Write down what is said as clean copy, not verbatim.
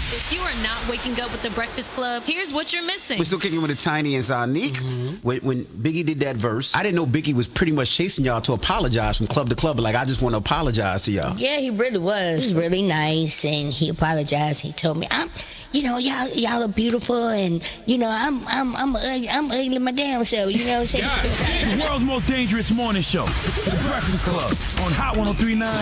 If you are not waking up with the Breakfast Club, here's what you're missing. We're still kicking with the Tiny and Zonique. When Biggie did that verse, I didn't know Biggie was pretty much chasing y'all to apologize from club to club. Like, I just want to apologize to y'all. Yeah, he really was. He was really nice, and he apologized. He told me, y'all are beautiful, and I'm ugly my damn self. You know what I'm saying? The world's most dangerous morning show, The Breakfast Club, on Hot 103.9.